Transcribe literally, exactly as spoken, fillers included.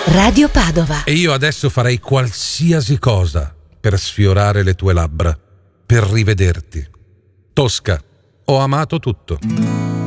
Radio Padova. E io adesso farei qualsiasi cosa per sfiorare le tue labbra, per rivederti. Tosca, ho amato tutto.